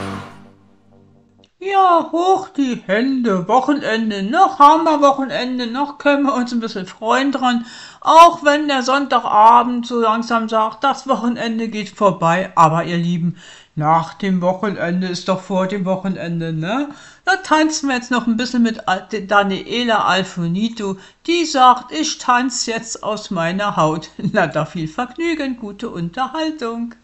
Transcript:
Ja, hoch die Hände. Wochenende, noch haben wir Wochenende, noch können wir uns ein bisschen freuen dran. Auch wenn der Sonntagabend so langsam sagt, das Wochenende geht vorbei. Aber ihr Lieben, nach dem Wochenende ist doch vor dem Wochenende, ne? Da tanzen wir jetzt noch ein bisschen mit Daniela Alfonito. Die sagt, ich tanze jetzt aus meiner Haut. Na, da viel Vergnügen, gute Unterhaltung.